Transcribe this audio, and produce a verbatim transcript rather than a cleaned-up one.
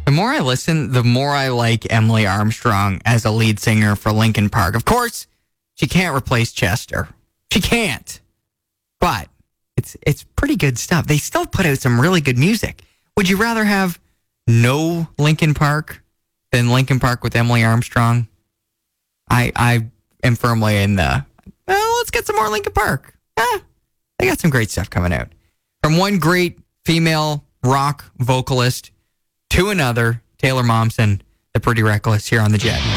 The more I listen, the more I like Emily Armstrong as a lead singer for Linkin Park. Of course, she can't replace Chester. She can't. But it's it's pretty good stuff. They still put out some really good music. Would you rather have no Linkin Park than Linkin Park with Emily Armstrong? I I am firmly in the, well, let's get some more Linkin Park. Ah, they got some great stuff coming out. From one great female rock vocalist to another, Taylor Momsen, the Pretty Reckless, here on The Jet.